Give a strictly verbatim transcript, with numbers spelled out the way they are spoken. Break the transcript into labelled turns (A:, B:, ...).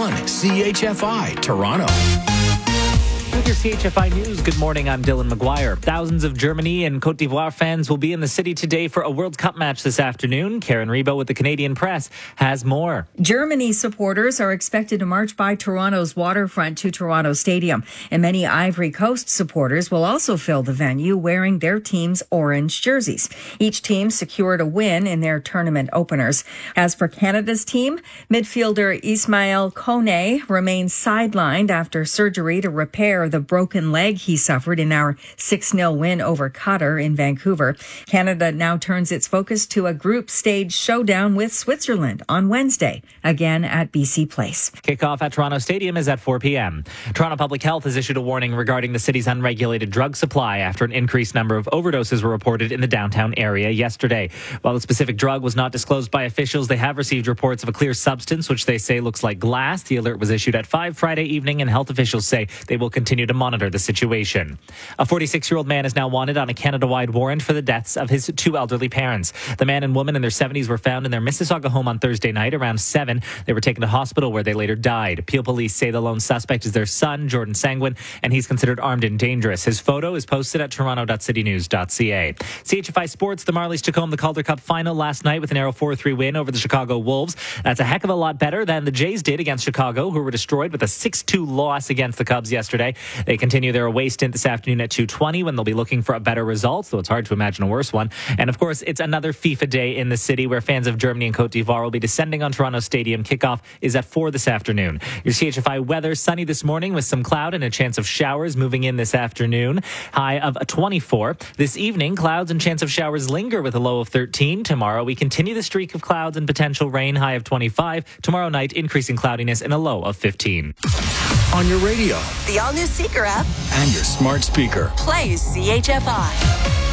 A: one C H F I, Toronto.
B: With your C H F I News, good morning, I'm Dylan McGuire. Thousands of Germany and Cote d'Ivoire fans will be in the city today for a World Cup match this afternoon. Karen Rebo with the Canadian Press has more.
C: Germany supporters are expected to march by Toronto's waterfront to Toronto Stadium. And many Ivory Coast supporters will also fill the venue wearing their team's orange jerseys. Each team secured a win in their tournament openers. As for Canada's team, midfielder Ismail Kone remains sidelined after surgery to repair the broken leg he suffered in our six nil win over Qatar in Vancouver. Canada now turns its focus to a group stage showdown with Switzerland on Wednesday, again at B C Place.
B: Kickoff at Toronto Stadium is at four p.m. Toronto Public Health has issued a warning regarding the city's unregulated drug supply after an increased number of overdoses were reported in the downtown area yesterday. While the specific drug was not disclosed by officials, they have received reports of a clear substance, which they say looks like glass. The alert was issued at five Friday evening, and health officials say they will continue to monitor the situation. A forty-six-year-old man is now wanted on a Canada-wide warrant for the deaths of his two elderly parents. The man and woman in their seventies were found in their Mississauga home on Thursday night around seven. They were taken to hospital where they later died. Peel police say the lone suspect is their son, Jordan Sanguin, and he's considered armed and dangerous. His photo is posted at toronto dot city news dot c a. C H F I Sports, the Marlies took home the Calder Cup final last night with a narrow four three win over the Chicago Wolves. That's a heck of a lot better than the Jays did against Chicago, who were destroyed with a six two loss against the Cubs yesterday. They continue their away stint this afternoon at two twenty when they'll be looking for a better result, though it's hard to imagine a worse one. And of course, it's another FIFA day in the city where fans of Germany and Cote d'Ivoire will be descending on Toronto Stadium. Kickoff is at four this afternoon. Your C H F I weather, sunny this morning with some cloud and a chance of showers moving in this afternoon. High of twenty-four. This evening, clouds and chance of showers linger with a low of thirteen. Tomorrow, we continue the streak of clouds and potential rain, high of twenty-five. Tomorrow night, increasing cloudiness and a low of fifteen.
A: On your radio,
D: the all-new Seeker app,
A: and your smart speaker.
D: Play C H F I.